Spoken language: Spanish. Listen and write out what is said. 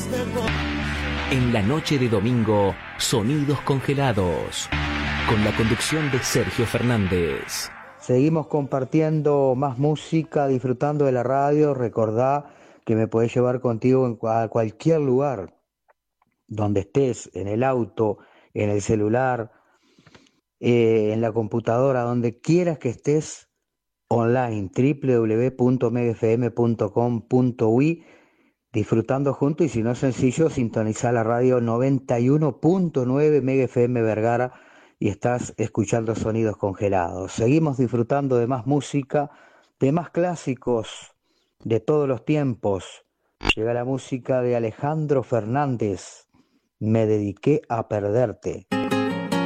En la noche de domingo, Sonidos Congelados, con la conducción de Sergio Fernández. Seguimos compartiendo más música, disfrutando de la radio. Recordá que me podés llevar contigo a cualquier lugar donde estés, en el auto, en el celular, en la computadora, donde quieras que estés, online, www.megafm.com.uy, disfrutando juntos. Y si no es sencillo, sintonizar la radio 91.9 Mega FM Vergara y estás escuchando Sonidos Congelados. Seguimos disfrutando de más música, de más clásicos de todos los tiempos. Llega la música de Alejandro Fernández, Me dediqué a perderte.